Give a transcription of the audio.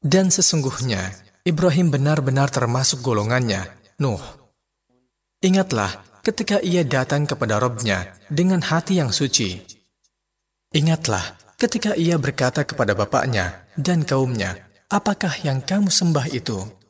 Dan sesungguhnya, Ibrahim benar-benar termasuk golongannya, Nuh. Ingatlah ketika ia datang kepada Rabb-Nya dengan hati yang suci. Ingatlah ketika ia berkata kepada bapaknya dan kaumnya, apakah yang kamu sembah itu